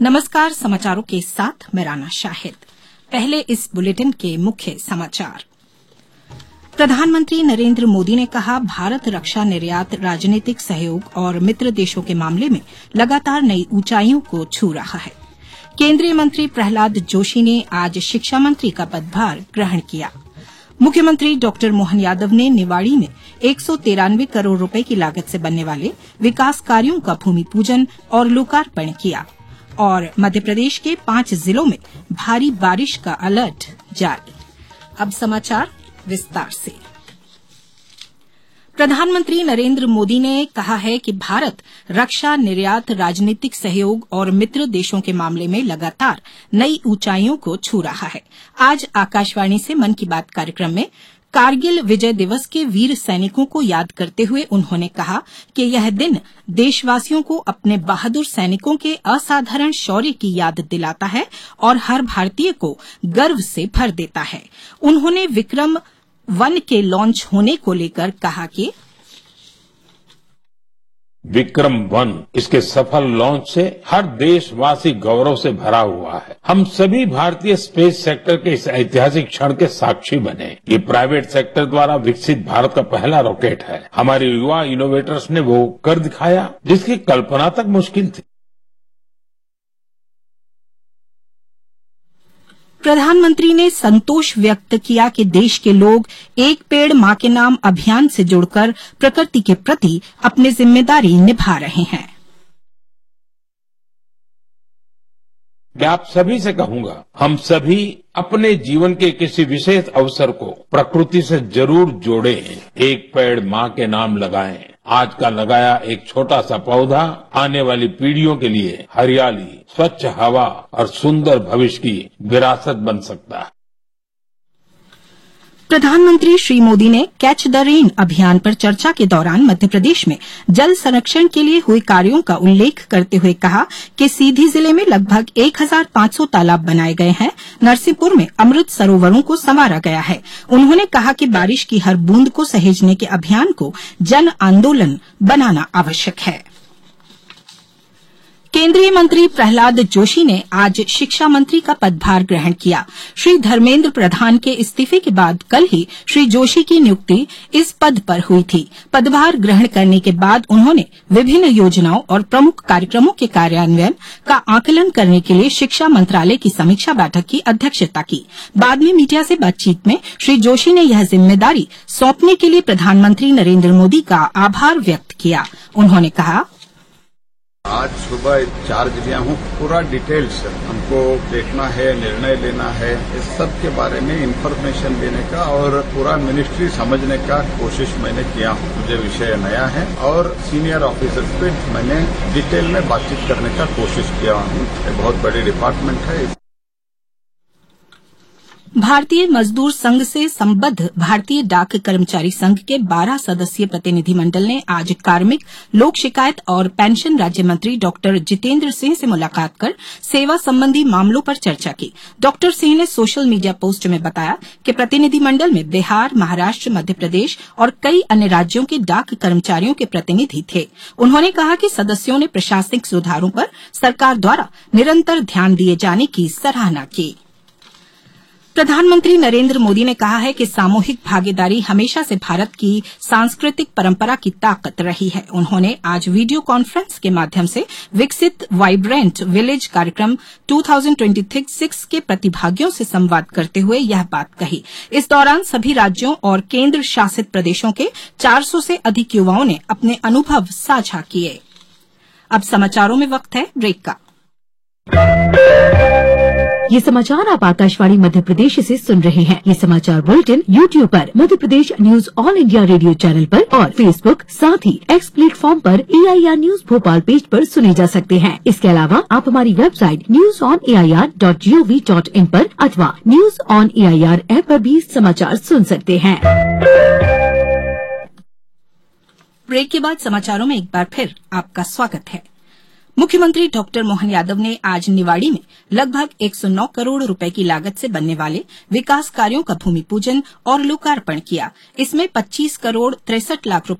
नमस्कार, समाचारों के साथ मैं राना शाहिद। पहले इस बुलेटिन के मुख्य समाचार। प्रधानमंत्री नरेंद्र मोदी ने कहा, भारत रक्षा निर्यात, राजनीतिक सहयोग और मित्र देशों के मामले में लगातार नई ऊंचाइयों को छू रहा है। केंद्रीय मंत्री प्रहलाद जोशी ने आज शिक्षा मंत्री का पदभार ग्रहण किया। मुख्यमंत्री डॉक्टर मोहन यादव ने निवाड़ी में 193 करोड़ रुपए की लागत से बनने वाले विकास कार्यों का भूमि पूजन और लोकार्पण किया। और मध्य प्रदेश के 5 जिलों में भारी बारिश का अलर्ट जारी। अब समाचार विस्तार से। प्रधानमंत्री नरेंद्र मोदी ने कहा है कि भारत रक्षा निर्यात, राजनीतिक सहयोग और मित्र देशों के मामले में लगातार नई ऊंचाइयों को छू रहा है। आज आकाशवाणी से मन की बात कार्यक्रम में कारगिल विजय दिवस के वीर सैनिकों को याद करते हुए उन्होंने कहा कि यह दिन देशवासियों को अपने बहादुर सैनिकों के असाधारण शौर्य की याद दिलाता है और हर भारतीय को गर्व से भर देता है। उन्होंने विक्रम-1 के लॉन्च होने को लेकर कहा कि विक्रम-1 इसके सफल लॉन्च से हर देशवासी गौरव से भरा हुआ है। हम सभी भारतीय स्पेस सेक्टर के इस ऐतिहासिक क्षण के साक्षी बने। ये प्राइवेट सेक्टर द्वारा विकसित भारत का पहला रॉकेट है। हमारे युवा इनोवेटर्स ने वो कर दिखाया जिसकी कल्पना तक मुश्किल थी। प्रधानमंत्री ने संतोष व्यक्त किया कि देश के लोग एक पेड़ मां के नाम अभियान से जुड़कर प्रकृति के प्रति अपनी जिम्मेदारी निभा रहे हैं। मैं आप सभी से कहूंगा, हम सभी अपने जीवन के किसी विशेष अवसर को प्रकृति से जरूर जोड़ें। एक पेड़ मां के नाम लगाएं। आज का लगाया एक छोटा सा पौधा आने वाली पीढ़ियों के लिए हरियाली, स्वच्छ हवा और सुंदर भविष्य की विरासत बन सकता है। प्रधानमंत्री श्री मोदी ने कैच द रेन अभियान पर चर्चा के दौरान मध्य प्रदेश में जल संरक्षण के लिए हुए कार्यों का उल्लेख करते हुए कहा कि सीधी जिले में लगभग 1500 तालाब बनाए गए हैं। नरसिंहपुर में अमृत सरोवरों को संवारा गया है। उन्होंने कहा कि बारिश की हर बूंद को सहेजने के अभियान को जन आंदोलन बनाना आवश्यक है। केंद्रीय मंत्री प्रहलाद जोशी ने आज शिक्षा मंत्री का पदभार ग्रहण किया। श्री धर्मेंद्र प्रधान के इस्तीफे के बाद कल ही श्री जोशी की नियुक्ति इस पद पर हुई थी। पदभार ग्रहण करने के बाद उन्होंने विभिन्न योजनाओं और प्रमुख कार्यक्रमों के कार्यान्वयन का आकलन करने के लिए शिक्षा मंत्रालय की समीक्षा बैठक की अध्यक्षता की। बाद में मीडिया से बातचीत में श्री जोशी ने यह जिम्मेदारी सौंपने के लिए प्रधानमंत्री नरेंद्र मोदी का आभार व्यक्त किया। उन्होंने कहा, आज सुबह चार्ज लिया हूँ। पूरा डिटेल्स हमको देखना है, निर्णय लेना है, इस सब के बारे में इंफॉर्मेशन देने का और पूरा मिनिस्ट्री समझने का कोशिश मैंने किया हूँ। मुझे विषय नया है और सीनियर ऑफिसर्स पे मैंने डिटेल में बातचीत करने का कोशिश किया हूँ। ये बहुत बड़ी डिपार्टमेंट है। भारतीय मजदूर संघ से संबद्ध भारतीय डाक कर्मचारी संघ के 12 सदस्यीय प्रतिनिधिमंडल ने आज कार्मिक, लोक शिकायत और पेंशन राज्य मंत्री डॉक्टर जितेंद्र सिंह से मुलाकात कर सेवा संबंधी मामलों पर चर्चा की। डॉक्टर सिंह ने सोशल मीडिया पोस्ट में बताया कि प्रतिनिधिमंडल में बिहार, महाराष्ट्र, मध्य प्रदेश और कई अन्य राज्यों के डाक कर्मचारियों के प्रतिनिधि थे। उन्होंने कहा कि सदस्यों ने प्रशासनिक सुधारों पर सरकार द्वारा निरंतर ध्यान दिए जाने की सराहना की। प्रधानमंत्री नरेंद्र मोदी ने कहा है कि सामूहिक भागीदारी हमेशा से भारत की सांस्कृतिक परंपरा की ताकत रही है। उन्होंने आज वीडियो कॉन्फ्रेंस के माध्यम से विकसित वाइब्रेंट विलेज कार्यक्रम 2026 के प्रतिभागियों से संवाद करते हुए यह बात कही। इस दौरान सभी राज्यों और केंद्र शासित प्रदेशों के 400 से अधिक युवाओं ने अपने अनुभव साझा किए। अब समाचारों में वक्त है ब्रेक का। ये समाचार आप आकाशवाणी मध्य प्रदेश से सुन रहे हैं। ये समाचार बुलेटिन YouTube पर Madhya Pradesh news all India radio channel पर और फेसबुक साथ ही X प्लेटफॉर्म पर AIR न्यूज भोपाल पेज पर सुने जा सकते हैं। इसके अलावा आप हमारी वेबसाइट newsonair.gov.in पर अथवा न्यूज ऑन AIR ऐप पर भी समाचार सुन सकते हैं। ब्रेक के बाद समाचारों में एक बार फिर आपका स्वागत है। मुख्यमंत्री डॉक्टर मोहन यादव ने आज निवाड़ी में लगभग 109 करोड़ रुपए की लागत से बनने वाले विकास कार्यों का भूमि पूजन और लोकार्पण किया। इसमें 25 करोड़ 63 लाख